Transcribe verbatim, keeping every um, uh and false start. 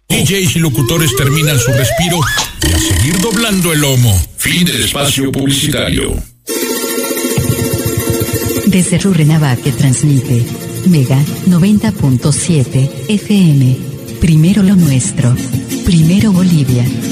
D Js y locutores terminan su respiro y a seguir doblando el lomo. Fin del espacio publicitario. Desde Rurrenabaque transmite Mega noventa punto siete F M. Primero lo nuestro. Primero Bolivia.